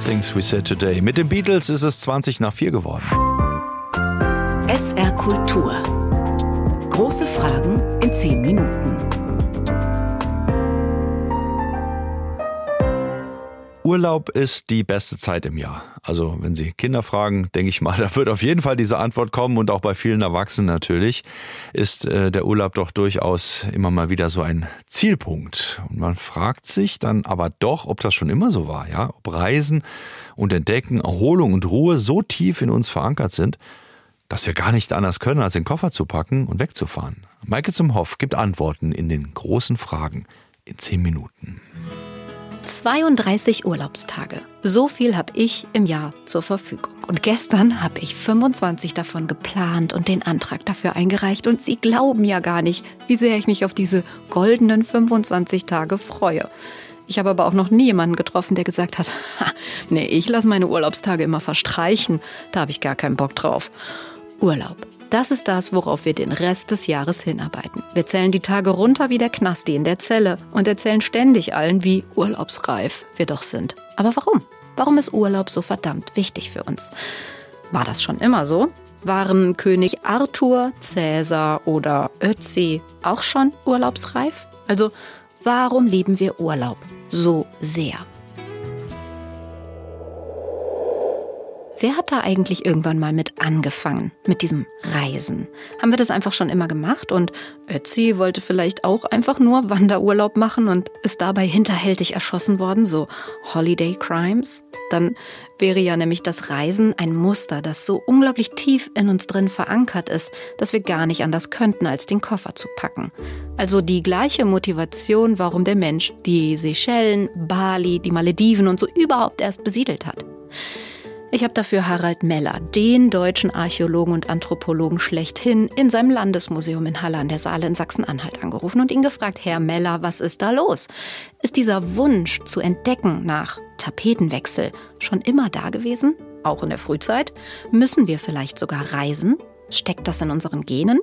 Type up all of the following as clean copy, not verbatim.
Things We Said Today. Mit den Beatles ist es 4:20 geworden. SR Kultur. Große Fragen in 10 Minuten. Urlaub ist die beste Zeit im Jahr. Also wenn Sie Kinder fragen, denke ich mal, da wird auf jeden Fall diese Antwort kommen und auch bei vielen Erwachsenen natürlich ist der Urlaub doch durchaus immer mal wieder so ein Zielpunkt. Und man fragt sich dann aber doch, ob das schon immer so war, ja? Ob Reisen und Entdecken, Erholung und Ruhe so tief in uns verankert sind, dass wir gar nicht anders können, als den Koffer zu packen und wegzufahren. Maike zum Hoff gibt Antworten in den großen Fragen in 10 Minuten. 32 Urlaubstage. So viel habe ich im Jahr zur Verfügung. Und gestern habe ich 25 davon geplant und den Antrag dafür eingereicht. Und Sie glauben ja gar nicht, wie sehr ich mich auf diese goldenen 25 Tage freue. Ich habe aber auch noch nie jemanden getroffen, der gesagt hat, nee, ich lasse meine Urlaubstage immer verstreichen. Da habe ich gar keinen Bock drauf. Urlaub. Das ist das, worauf wir den Rest des Jahres hinarbeiten. Wir zählen die Tage runter wie der Knasti in der Zelle und erzählen ständig allen, wie urlaubsreif wir doch sind. Aber warum? Warum ist Urlaub so verdammt wichtig für uns? War das schon immer so? Waren König Arthur, Cäsar oder Ötzi auch schon urlaubsreif? Also, warum lieben wir Urlaub so sehr? Wer hat da eigentlich irgendwann mal mit angefangen, mit diesem Reisen? Haben wir das einfach schon immer gemacht und Ötzi wollte vielleicht auch einfach nur Wanderurlaub machen und ist dabei hinterhältig erschossen worden, so Holiday Crimes? Dann wäre ja nämlich das Reisen ein Muster, das so unglaublich tief in uns drin verankert ist, dass wir gar nicht anders könnten, als den Koffer zu packen. Also die gleiche Motivation, warum der Mensch die Seychellen, Bali, die Malediven und so überhaupt erst besiedelt hat. Ich habe dafür Harald Meller, den deutschen Archäologen und Anthropologen schlechthin, in seinem Landesmuseum in Halle an der Saale in Sachsen-Anhalt angerufen und ihn gefragt, Herr Meller, was ist da los? Ist dieser Wunsch zu entdecken nach Tapetenwechsel schon immer da gewesen? Auch in der Frühzeit? Müssen wir vielleicht sogar reisen? Steckt das in unseren Genen?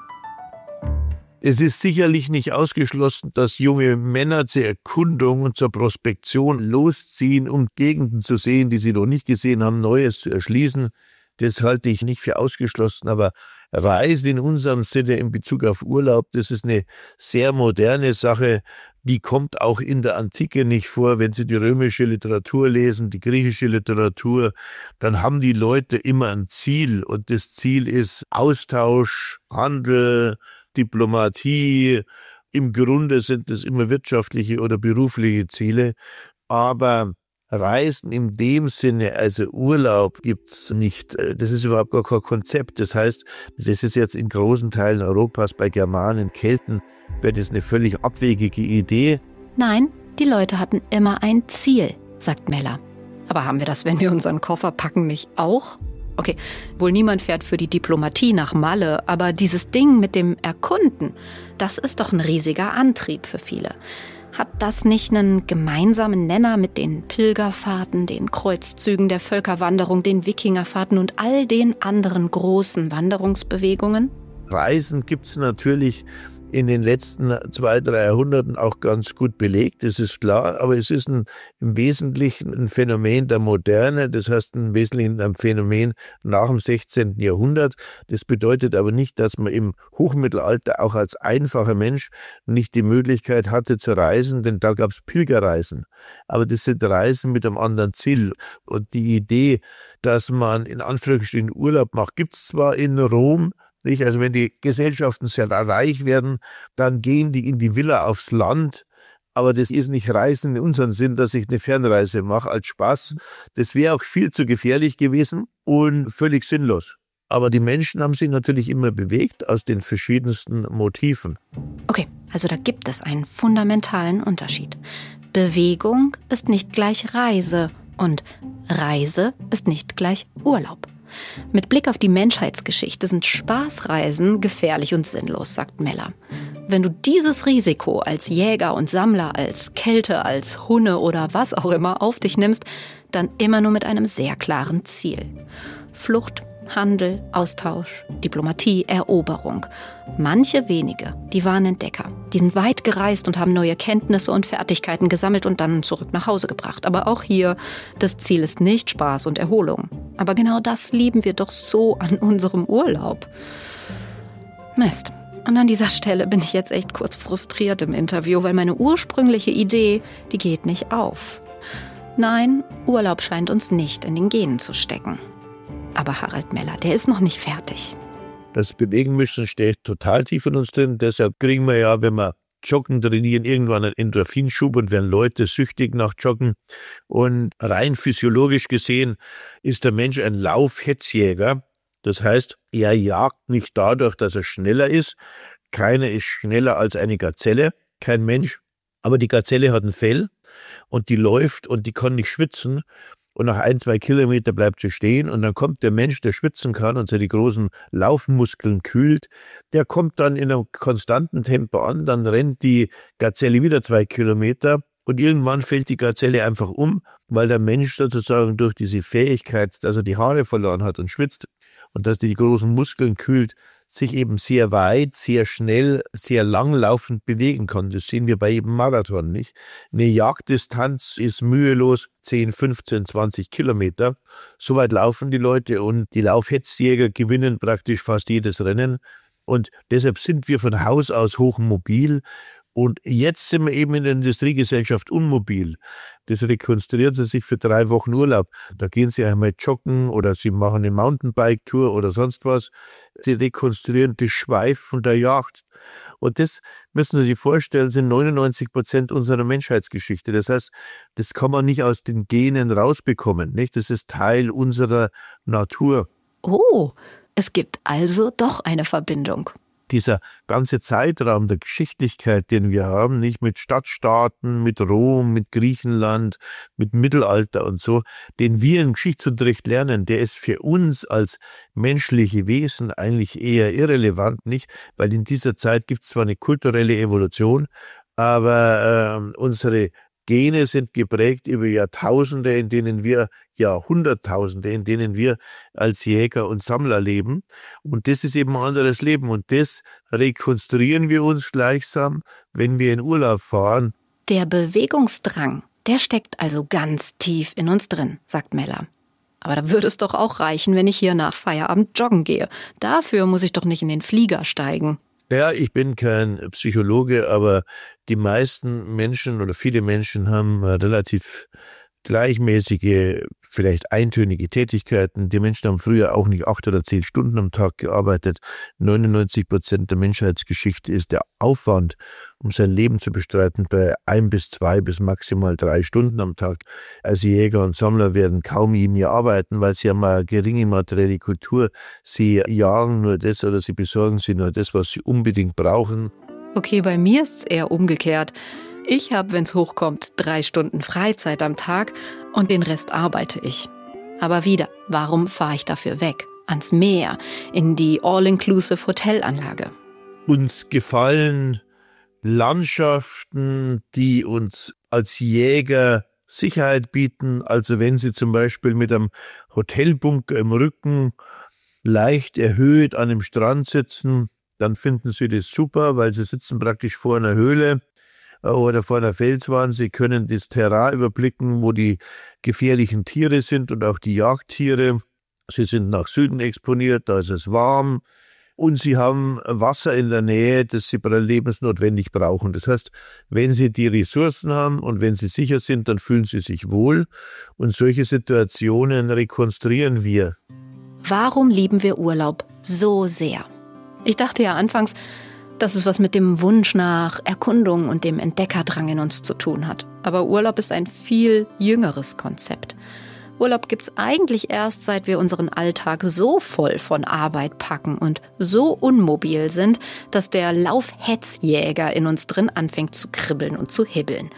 Es ist sicherlich nicht ausgeschlossen, dass junge Männer zur Erkundung und zur Prospektion losziehen, um Gegenden zu sehen, die sie noch nicht gesehen haben, Neues zu erschließen. Das halte ich nicht für ausgeschlossen, aber Reisen in unserem Sinne in Bezug auf Urlaub, das ist eine sehr moderne Sache. Die kommt auch in der Antike nicht vor. Wenn Sie die römische Literatur lesen, die griechische Literatur, dann haben die Leute immer ein Ziel und das Ziel ist Austausch, Handel, Diplomatie. Im Grunde sind es immer wirtschaftliche oder berufliche Ziele, aber Reisen in dem Sinne, also Urlaub, gibt's nicht. Das ist überhaupt gar kein Konzept. Das heißt, das ist jetzt in großen Teilen Europas bei Germanen, Kelten, wäre das eine völlig abwegige Idee. Nein, die Leute hatten immer ein Ziel, sagt Meller. Aber haben wir das, wenn wir unseren Koffer packen, nicht auch? Okay, wohl niemand fährt für die Diplomatie nach Malle, aber dieses Ding mit dem Erkunden, das ist doch ein riesiger Antrieb für viele. Hat das nicht einen gemeinsamen Nenner mit den Pilgerfahrten, den Kreuzzügen der Völkerwanderung, den Wikingerfahrten und all den anderen großen Wanderungsbewegungen? Reisen gibt's natürlich in den letzten 200, 300 Jahrhunderten auch ganz gut belegt, das ist klar, aber es ist im Wesentlichen ein Phänomen der Moderne, das heißt im Wesentlichen ein Phänomen nach dem 16. Jahrhundert. Das bedeutet aber nicht, dass man im Hochmittelalter auch als einfacher Mensch nicht die Möglichkeit hatte zu reisen, denn da gab es Pilgerreisen. Aber das sind Reisen mit einem anderen Ziel. Und die Idee, dass man in Anführungsstrichen Urlaub macht, gibt es zwar in Rom, nicht? Also wenn die Gesellschaften sehr reich werden, dann gehen die in die Villa aufs Land. Aber das ist nicht Reisen in unserem Sinn, dass ich eine Fernreise mache als Spaß. Das wäre auch viel zu gefährlich gewesen und völlig sinnlos. Aber die Menschen haben sich natürlich immer bewegt aus den verschiedensten Motiven. Okay, also da gibt es einen fundamentalen Unterschied. Bewegung ist nicht gleich Reise und Reise ist nicht gleich Urlaub. Mit Blick auf die Menschheitsgeschichte sind Spaßreisen gefährlich und sinnlos, sagt Meller. Wenn du dieses Risiko als Jäger und Sammler, als Kälte, als Hunne oder was auch immer auf dich nimmst, dann immer nur mit einem sehr klaren Ziel. Flucht, Handel, Austausch, Diplomatie, Eroberung. Manche wenige, die waren Entdecker. Die sind weit gereist und haben neue Kenntnisse und Fertigkeiten gesammelt und dann zurück nach Hause gebracht. Aber auch hier, das Ziel ist nicht Spaß und Erholung. Aber genau das lieben wir doch so an unserem Urlaub. Mist. Und an dieser Stelle bin ich jetzt echt kurz frustriert im Interview, weil meine ursprüngliche Idee, die geht nicht auf. Nein, Urlaub scheint uns nicht in den Genen zu stecken. Aber Harald Meller, der ist noch nicht fertig. Das Bewegen müssen steckt total tief in uns drin. Deshalb kriegen wir ja, wenn wir Joggen trainieren, irgendwann einen Endorphinschub und werden Leute süchtig nach Joggen. Und rein physiologisch gesehen ist der Mensch ein Laufhetzjäger. Das heißt, er jagt nicht dadurch, dass er schneller ist. Keiner ist schneller als eine Gazelle, kein Mensch. Aber die Gazelle hat ein Fell und die läuft und die kann nicht schwitzen. Und nach 1-2 Kilometer bleibt sie stehen und dann kommt der Mensch, der schwitzen kann und seine großen Laufmuskeln kühlt, der kommt dann in einem konstanten Tempo an, dann rennt die Gazelle wieder 2 Kilometer und irgendwann fällt die Gazelle einfach um, weil der Mensch sozusagen durch diese Fähigkeit, dass er die Haare verloren hat und schwitzt und dass die großen Muskeln kühlt, sich eben sehr weit, sehr schnell, sehr langlaufend bewegen kann. Das sehen wir bei jedem Marathon, nicht? Eine Jagddistanz ist mühelos 10, 15, 20 Kilometer. So weit laufen die Leute und die Laufhetzjäger gewinnen praktisch fast jedes Rennen. Und deshalb sind wir von Haus aus hochmobil. Und jetzt sind wir eben in der Industriegesellschaft unmobil. Das rekonstruieren sie sich für 3 Wochen Urlaub. Da gehen sie einmal joggen oder sie machen eine Mountainbike-Tour oder sonst was. Sie rekonstruieren das Schweifen der Jagd. Und das müssen Sie sich vorstellen, sind 99% unserer Menschheitsgeschichte. Das heißt, das kann man nicht aus den Genen rausbekommen, nicht? Das ist Teil unserer Natur. Oh, es gibt also doch eine Verbindung. Dieser ganze Zeitraum der Geschichtlichkeit, den wir haben, nicht mit Stadtstaaten, mit Rom, mit Griechenland, mit Mittelalter und so, den wir im Geschichtsunterricht lernen, der ist für uns als menschliche Wesen eigentlich eher irrelevant, nicht? Weil in dieser Zeit gibt es zwar eine kulturelle Evolution, aber unsere Gene sind geprägt über Jahrtausende, in denen wir Jahrhunderttausende, in denen wir als Jäger und Sammler leben. Und das ist eben ein anderes Leben. Und das rekonstruieren wir uns gleichsam, wenn wir in Urlaub fahren. Der Bewegungsdrang, der steckt also ganz tief in uns drin, sagt Meller. Aber da würde es doch auch reichen, wenn ich hier nach Feierabend joggen gehe. Dafür muss ich doch nicht in den Flieger steigen. Ja, ich bin kein Psychologe, aber die meisten Menschen oder viele Menschen haben relativ gleichmäßige, vielleicht eintönige Tätigkeiten. Die Menschen haben früher auch nicht 8 oder 10 Stunden am Tag gearbeitet. 99% der Menschheitsgeschichte ist der Aufwand, um sein Leben zu bestreiten, bei 1 bis 2 bis maximal 3 Stunden am Tag. Also Jäger und Sammler werden kaum je mehr arbeiten, weil sie haben eine geringe materielle Kultur. Sie jagen nur das oder sie besorgen sich nur das, was sie unbedingt brauchen. Okay, bei mir ist es eher umgekehrt. Ich habe, wenn es hochkommt, 3 Stunden Freizeit am Tag und den Rest arbeite ich. Aber wieder, warum fahre ich dafür weg? Ans Meer, in die All-Inclusive Hotelanlage. Uns gefallen Landschaften, die uns als Jäger Sicherheit bieten. Also wenn Sie zum Beispiel mit einem Hotelbunker im Rücken leicht erhöht an einem Strand sitzen, dann finden Sie das super, weil Sie sitzen praktisch vor einer Höhle oder vor einer Felswand. Sie können das Terrain überblicken, wo die gefährlichen Tiere sind und auch die Jagdtiere. Sie sind nach Süden exponiert, da ist es warm. Und Sie haben Wasser in der Nähe, das Sie lebensnotwendig brauchen. Das heißt, wenn Sie die Ressourcen haben und wenn Sie sicher sind, dann fühlen Sie sich wohl. Und solche Situationen rekonstruieren wir. Warum lieben wir Urlaub so sehr? Ich dachte ja anfangs, dass es was mit dem Wunsch nach Erkundung und dem Entdeckerdrang in uns zu tun hat. Aber Urlaub ist ein viel jüngeres Konzept. Urlaub gibt's eigentlich erst, seit wir unseren Alltag so voll von Arbeit packen und so unmobil sind, dass der Laufhetzjäger in uns drin anfängt zu kribbeln und zu hibbeln.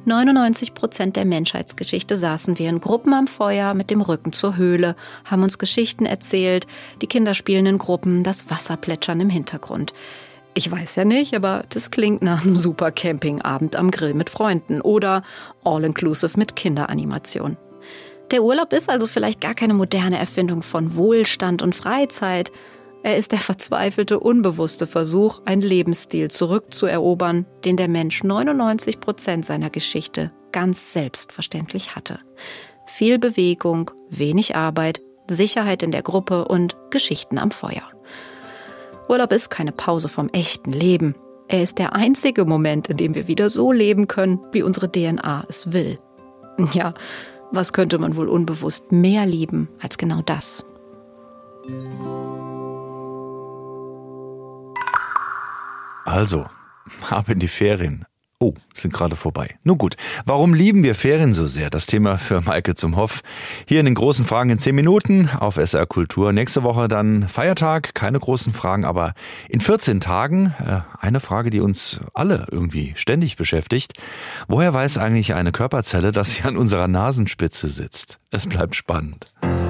99% der Menschheitsgeschichte saßen wir in Gruppen am Feuer mit dem Rücken zur Höhle, haben uns Geschichten erzählt, die Kinder spielen in Gruppen, das Wasser plätschern im Hintergrund. Ich weiß ja nicht, aber das klingt nach einem super Campingabend am Grill mit Freunden oder All-Inclusive mit Kinderanimation. Der Urlaub ist also vielleicht gar keine moderne Erfindung von Wohlstand und Freizeit. Er ist der verzweifelte, unbewusste Versuch, einen Lebensstil zurückzuerobern, den der Mensch 99% seiner Geschichte ganz selbstverständlich hatte. Viel Bewegung, wenig Arbeit, Sicherheit in der Gruppe und Geschichten am Feuer. Urlaub ist keine Pause vom echten Leben. Er ist der einzige Moment, in dem wir wieder so leben können, wie unsere DNA es will. Ja, was könnte man wohl unbewusst mehr lieben als genau das? Also, ab in die Ferien. Oh, sind gerade vorbei. Nun gut, warum lieben wir Ferien so sehr? Das Thema für Maike zum Hoff. Hier in den großen Fragen in 10 Minuten auf SR Kultur. Nächste Woche dann Feiertag, keine großen Fragen, aber in 14 Tagen eine Frage, die uns alle irgendwie ständig beschäftigt. Woher weiß eigentlich eine Körperzelle, dass sie an unserer Nasenspitze sitzt? Es bleibt spannend.